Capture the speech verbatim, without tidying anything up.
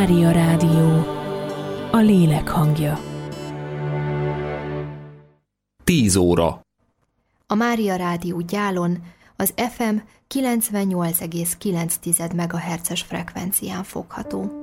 Mária Rádió, a lélek hangja. Tíz óra. A Mária Rádió Gyálon az ef em kilencvennyolc egész kilenc megahertzes frekvencián fogható.